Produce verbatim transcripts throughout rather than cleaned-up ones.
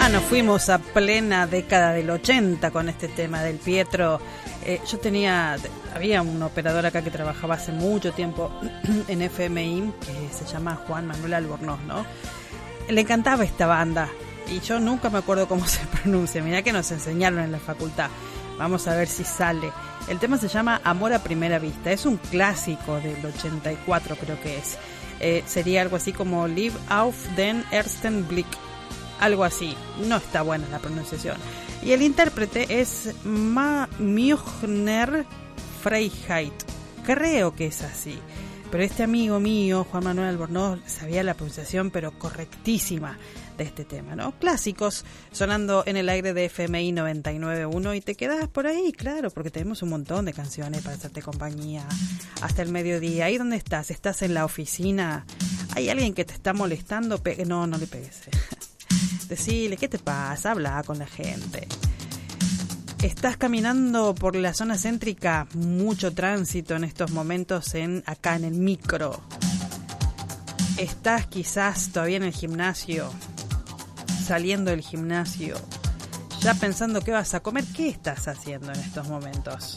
Ah, nos fuimos a plena década del ochenta con este tema del Pietro. Eh, yo tenía, había un operador acá que trabajaba hace mucho tiempo en F M I, que se llama Juan Manuel Albornoz, ¿no? Le encantaba esta banda y yo nunca me acuerdo cómo se pronuncia. Mirá que nos enseñaron en la facultad. Vamos a ver si sale. El tema se llama Amor a Primera Vista. Es un clásico del ochenta y cuatro, creo que es. Eh, sería algo así como Live auf den ersten Blick. Algo así, no está buena la pronunciación. Y el intérprete es Ma Mjolnir Freiheit. Creo que es así. Pero este amigo mío, Juan Manuel Albornoz, sabía la pronunciación, pero correctísima de este tema, ¿no? Clásicos sonando en el aire de F M I noventa y nueve punto uno y te quedas por ahí, claro, porque tenemos un montón de canciones para hacerte compañía hasta el mediodía. ¿Ahí dónde estás? ¿Estás en la oficina? ¿Hay alguien que te está molestando? Pe- no, no le pegues. Decile, ¿qué te pasa? Habla con la gente. Estás caminando por la zona céntrica, mucho tránsito en estos momentos en acá en el micro. Estás quizás todavía en el gimnasio, saliendo del gimnasio, ya pensando qué vas a comer. ¿Qué estás haciendo en estos momentos?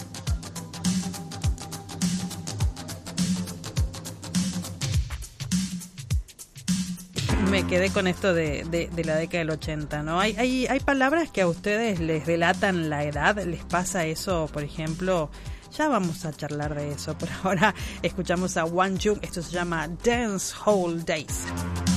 Me quedé con esto de, de, de la década del ochenta, ¿no? Hay, hay, hay palabras que a ustedes les delatan la edad. ¿Les pasa eso, por ejemplo? Ya vamos a charlar de eso, pero ahora escuchamos a Wang Jung. Esto se llama Dance Hall Days.